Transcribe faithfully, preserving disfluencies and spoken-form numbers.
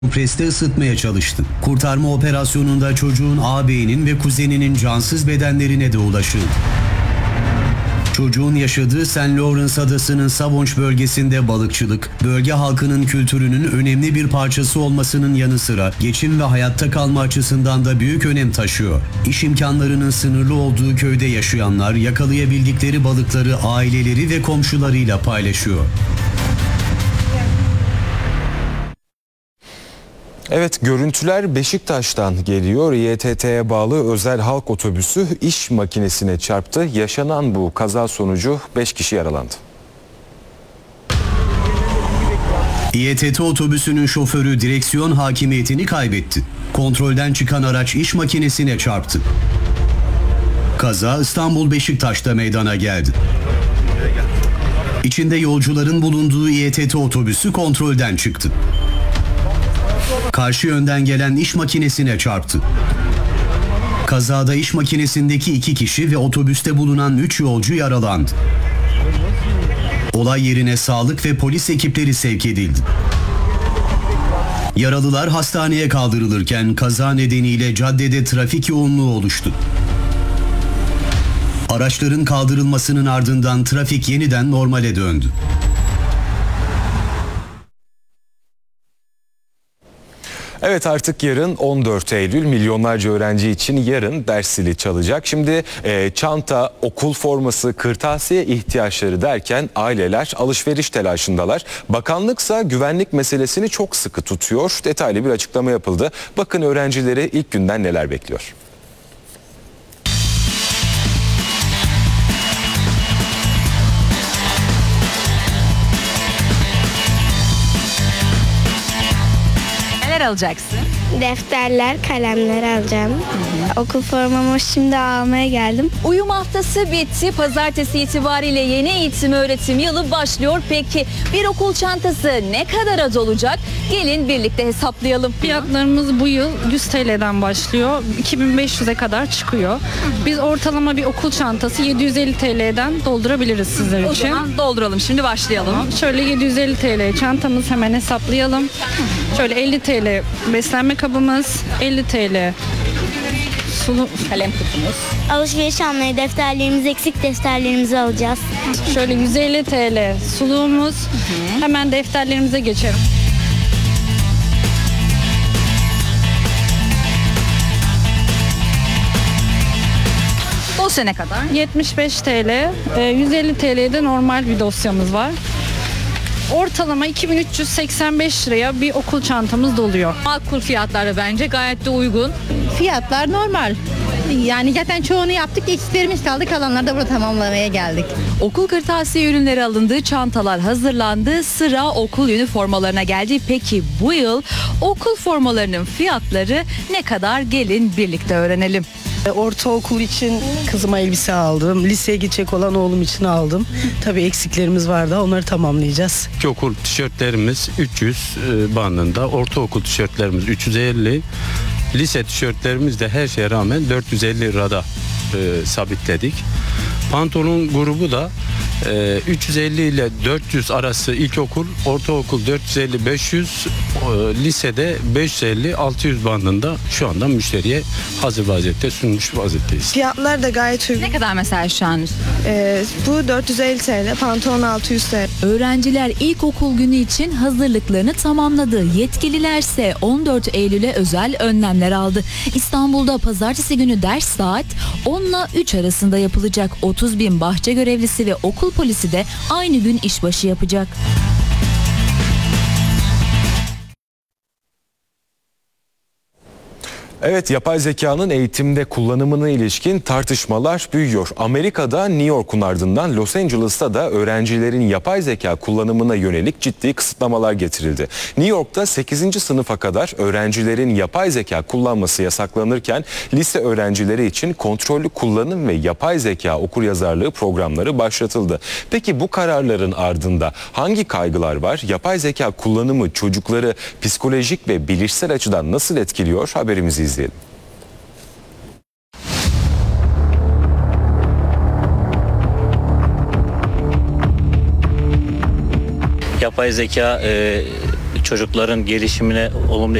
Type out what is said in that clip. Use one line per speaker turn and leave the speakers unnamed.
Preste ısıtmaya çalıştı. Kurtarma operasyonunda çocuğun ağabeyinin ve kuzeninin cansız bedenlerine de ulaşıldı. Çocuğun yaşadığı Saint Lawrence Adası'nın Savonge bölgesinde balıkçılık, bölge halkının kültürünün önemli bir parçası olmasının yanı sıra geçim ve hayatta kalma açısından da büyük önem taşıyor. İş imkanlarının sınırlı olduğu köyde yaşayanlar yakalayabildikleri balıkları aileleri ve komşularıyla paylaşıyor.
Evet, görüntüler Beşiktaş'tan geliyor. İ E T T'ye bağlı özel halk otobüsü iş makinesine çarptı. Yaşanan bu kaza sonucu beş kişi yaralandı.
İ E T T otobüsünün şoförü direksiyon hakimiyetini kaybetti. Kontrolden çıkan araç iş makinesine çarptı. Kaza İstanbul Beşiktaş'ta meydana geldi. İçinde yolcuların bulunduğu İ E T T otobüsü kontrolden çıktı. Karşı yönden gelen iş makinesine çarptı. Kazada iş makinesindeki iki kişi ve otobüste bulunan üç yolcu yaralandı. Olay yerine sağlık ve polis ekipleri sevk edildi. Yaralılar hastaneye kaldırılırken kaza nedeniyle caddede trafik yoğunluğu oluştu. Araçların kaldırılmasının ardından trafik yeniden normale döndü.
Evet, artık yarın on dört Eylül, milyonlarca öğrenci için yarın ders zili çalacak. Şimdi e, çanta, okul forması, kırtasiye ihtiyaçları derken aileler alışveriş telaşındalar. Bakanlıksa güvenlik meselesini çok sıkı tutuyor. Detaylı bir açıklama yapıldı. Bakın öğrencileri ilk günden neler bekliyor.
Alacaksın?
Defterler, kalemler alacağım. Hı hı. Okul formamı şimdi almaya geldim.
Uyum haftası bitti. Pazartesi itibariyle yeni eğitim öğretim yılı başlıyor. Peki bir okul çantası ne kadar olacak? Gelin birlikte hesaplayalım.
Fiyatlarımız bu yıl yüz T L'den başlıyor. iki bin beş yüze kadar çıkıyor. Biz ortalama bir okul çantası yedi yüz elli T L'den doldurabiliriz sizler
O
için.
zaman dolduralım. Şimdi başlayalım.
Tamam. Şöyle yedi yüz elli T L çantamız, hemen hesaplayalım. Şöyle elli T L beslenme kabımız, elli T L sulu kalem kutumuz.
Alışveriş almaya defterlerimiz eksik, defterlerimizi alacağız.
Şöyle yüz elli T L suluğumuz. Hı hı. Hemen defterlerimize geçelim.
Dosya ne kadar?
yetmiş beş T L, yüz elli T L'de normal bir dosyamız var. Ortalama iki bin üç yüz seksen beş liraya bir okul çantamız doluyor.
Makul fiyatları bence, gayet de uygun.
Fiyatlar normal. Yani zaten çoğunu yaptık, eksiklerimiz kaldı, kalanları da burada tamamlamaya geldik.
Okul kırtasiye ürünleri alındı, çantalar hazırlandı, sıra okul üniformalarına geldi. Peki bu yıl okul formalarının fiyatları ne kadar? Gelin birlikte öğrenelim.
Ortaokul için kızıma elbise aldım. Liseye gidecek olan oğlum için aldım. Tabii eksiklerimiz vardı. Onları tamamlayacağız.
Okul tişörtlerimiz üç yüz bandında. Ortaokul tişörtlerimiz üç yüz elli. Lise tişörtlerimiz de her şeye rağmen dört yüz elli lirada e, sabitledik. Pantolon grubu da e, üç yüz elli ile dört yüz arası ilkokul, ortaokul dört yüz elli beş yüz, e, lisede beş yüz elli altı yüz bandında şu anda müşteriye hazır vaziyette sunmuş vaziyetteyiz.
Fiyatlar da gayet uygun.
Ne kadar mesela şu an?
Ee, bu dört yüz elli T L, pantolon altı yüz T L.
Öğrenciler ilkokul günü için hazırlıklarını tamamladı. Yetkililerse on dört Eylül'e özel önlemler aldı. İstanbul'da pazartesi günü ders saat on ile üç arasında yapılacak. otuz bin bahçe görevlisi ve okul polisi de aynı gün işbaşı yapacak.
Evet, yapay zekanın eğitimde kullanımına ilişkin tartışmalar büyüyor. Amerika'da New York'un ardından Los Angeles'ta da öğrencilerin yapay zeka kullanımına yönelik ciddi kısıtlamalar getirildi. New York'ta sekizinci sınıfa kadar öğrencilerin yapay zeka kullanması yasaklanırken lise öğrencileri için kontrollü kullanım ve yapay zeka okuryazarlığı programları başlatıldı. Peki bu kararların ardında hangi kaygılar var? Yapay zeka kullanımı çocukları psikolojik ve bilişsel açıdan nasıl etkiliyor? Haberimizi izleyelim. izleyelim.
Yapay zeka e, çocukların gelişimine olumlu